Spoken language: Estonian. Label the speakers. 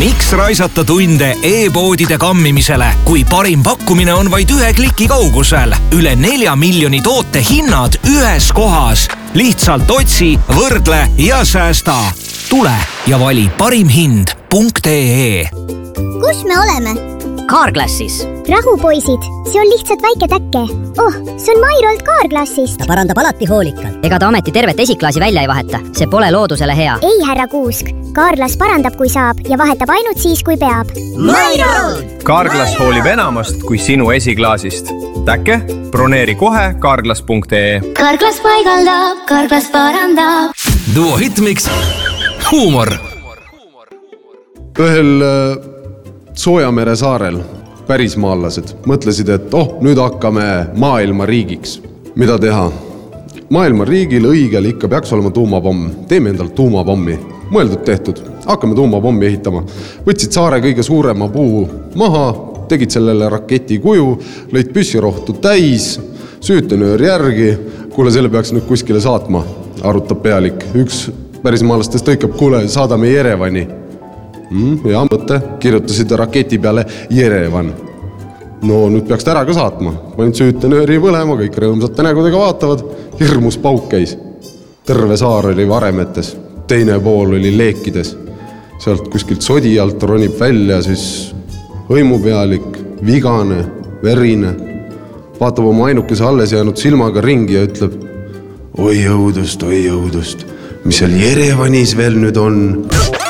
Speaker 1: Miks raisata tunde e-poodide kammimisele, kui parim pakkumine on vaid 1 kliki kaugusel? Üle 4 miljoni toote hinnad ühes kohas. Lihtsalt otsi, võrdle ja säästa. Tule ja vali parimhind.ee.
Speaker 2: Kus me oleme?
Speaker 3: Carglassis.
Speaker 2: Rahu, poisid, see on lihtsalt väike täkke. Oh, see on Mairolt Carglassist.
Speaker 3: Ta parandab alati hoolikalt. Ega ta ometi tervet esiklaasi välja ei vaheta. See pole loodusele hea.
Speaker 2: Ei, härra Kuusk. Carglass parandab, kui saab ja vahetab ainult siis, kui peab.
Speaker 3: Mairolt!
Speaker 4: Carglass hoolib enamast kui sinu esiklaasist. Täkke? Broneeri kohe carglass.ee.
Speaker 5: Carglass paigaldab, Carglass parandab.
Speaker 1: Duo Hitmix. Huumor.
Speaker 6: Ühel Soojamere saarel pärismaalased mõtlesid, et nüüd hakkame maailma riigiks. Mida teha? Maailma riigil õigel ikka peaks olema tuumapomm. Teeme endalt tuumapommi. Mõeldud tehtud. Hakkame tuumapommi ehitama. Võtsid saare kõige suurema puu maha, tegid sellele raketi kuju, lõid püssirohtu täis, süütenöör järgi. Kuule, selle peaks nüüd kuskile saatma, arutab pealik. Üks pärismaalastest tõikab, kuule, saadame Jerevani. Ja mõtte, kirjutasid raketi peale Jerevan. No nüüd peaks ära ka saatma. Panid süütenööri põlema, kõik rõõmsate nägudega vaatavad. Hirmus pauk käis. Terve saar oli varemetes. Teine pool oli leekides. Sealt kuskilt sodi alt ronib välja siis hõimupealik, vigane, verine. Vaatab oma ainukese alles jäänud silmaga ringi ja ütleb: oi jõudust, mis seal Jerevanis veel nüüd on?